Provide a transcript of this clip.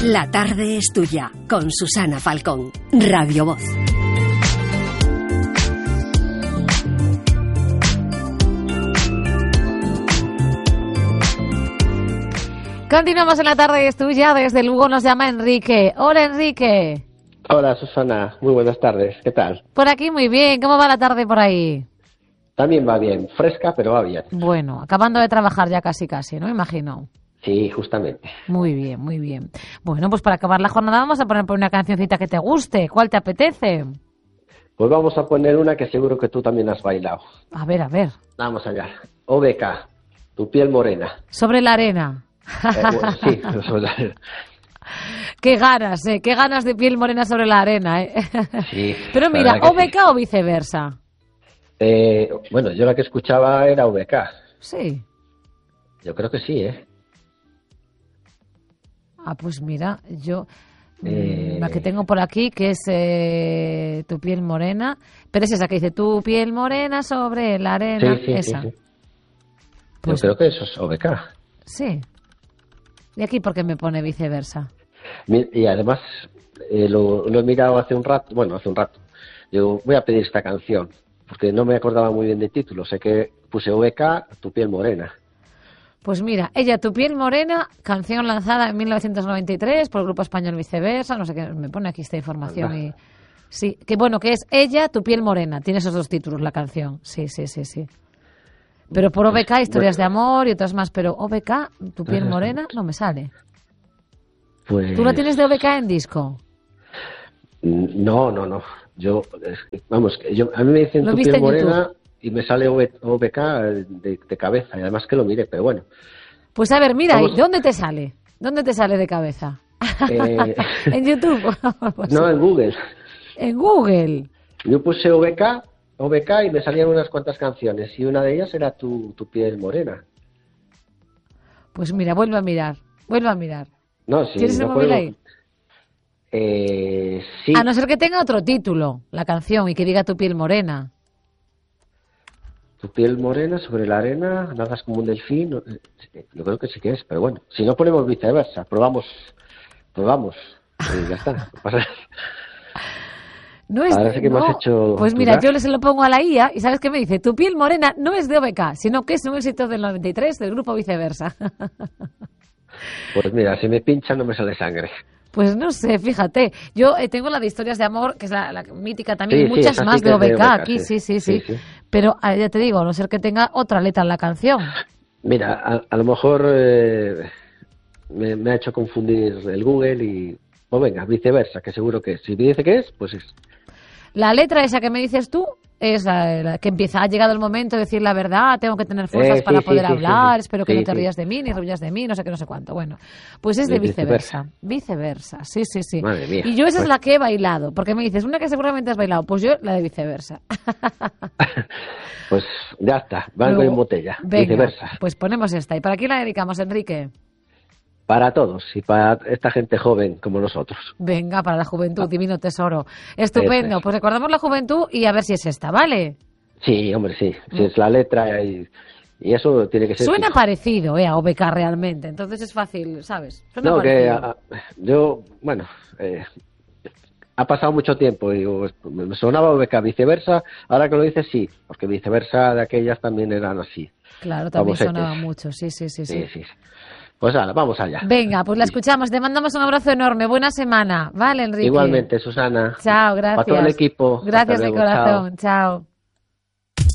La tarde es tuya, con Susana Falcón, Radio Voz. Continuamos en La tarde es tuya. Desde Lugo nos llama Enrique. Hola, Enrique. Hola, Susana. Muy buenas tardes. ¿Qué tal? Por aquí muy bien. ¿Cómo va la tarde por ahí? También va bien. Fresca, pero va bien. Bueno, acabando de trabajar ya casi, ¿no? Imagino. Sí, justamente. Muy bien, muy bien. Bueno, pues para acabar la jornada vamos a poner por una cancioncita que te guste. ¿Cuál te apetece? Pues vamos a poner una que seguro que tú también has bailado. A ver, a ver. Vamos allá. OBK, Tu piel morena. Sobre la arena. Bueno, sí, sobre la arena. Qué ganas de piel morena sobre la arena, ¿eh? Sí. Pero mira, OBK sí. ¿O viceversa? Bueno, yo la que escuchaba era OBK. Sí. Yo creo que sí, ¿eh? Ah, pues mira, yo la que tengo por aquí, que es Tu piel morena, pero es esa que dice Tu piel morena sobre la arena, sí, esa. Sí. Pues, yo creo que eso es OBK. Sí. ¿Y aquí por qué me pone viceversa? Y además lo he mirado hace un rato. Digo, voy a pedir esta canción, porque no me acordaba muy bien del título. Sé que puse OBK, Tu piel morena. Pues mira, ella, Tu piel morena, canción lanzada en 1993 por el grupo español Viceversa, no sé qué, me pone aquí esta información. Y sí, que bueno, que es ella, Tu piel morena, tiene esos dos títulos la canción, sí. Pero por OBK, historias de amor y otras más, pero OBK, Tu piel morena, no me sale. Pues... ¿Tú la tienes de OBK en disco? No. A mí me dicen Tu piel morena y me sale OBK de cabeza, y además que lo mire, pero bueno. Pues a ver, mira, ¿dónde te sale? ¿Dónde te sale de cabeza? ¿En YouTube? No, en Google. ¿En Google? Yo puse OBK y me salían unas cuantas canciones, y una de ellas era Tu piel morena. Pues mira, vuelve a mirar. No, sí, ¿Tienes el móvil ahí? Sí. A no ser que tenga otro título, la canción, y que diga Tu piel morena. Tu piel morena sobre la arena, nadas como un delfín. Yo creo que sí que es, pero bueno, si no ponemos viceversa, probamos. Y ya está. No es, parece que me has hecho pues mira, dudar. yo se lo pongo a la IA y ¿sabes qué me dice? Tu piel morena no es de OBK, sino que es un éxito del 93 del grupo Viceversa. Pues mira, si me pincha no me sale sangre. Pues no sé, fíjate. Yo tengo la de historias de amor, que es la mítica también, sí, muchas sí, más de OBK aquí, sí. Sí. Pero ya te digo, a no ser que tenga otra letra en la canción. Mira, a lo mejor me ha hecho confundir el Google y... Pues venga, viceversa, que seguro que es. Si me dice que es, pues es. La letra esa que me dices tú es la que empieza, ha llegado el momento de decir la verdad, tengo que tener fuerzas para poder hablar, espero que no te rías de mí, ni ruyas de mí, no sé qué, no sé cuánto. Bueno, pues es de viceversa. Viceversa, sí. Madre mía. Y yo esa es la que he bailado, porque me dices, una que seguramente has bailado, pues yo la de viceversa. Pues ya está, banco en botella, venga, viceversa. Pues ponemos esta. ¿Y para quién la dedicamos, Enrique? Para todos y para esta gente joven como nosotros. Venga, para la juventud, divino tesoro. Estupendo, pues recordamos la juventud y a ver si es esta, ¿vale? Sí, hombre, sí. Si es la letra y eso tiene que ser... Suena parecido, a OBK realmente, entonces es fácil, ¿sabes? Suena parecido. Ha pasado mucho tiempo y digo, me sonaba OBK, viceversa, ahora que lo dices sí, porque viceversa de aquellas también eran así. Claro, también sonaba mucho, sí. Pues vamos allá. Venga, pues la escuchamos. Te mandamos un abrazo enorme. Buena semana. Vale, Enrique. Igualmente, Susana. Chao, gracias. Para todo el equipo. Gracias de corazón. Chao.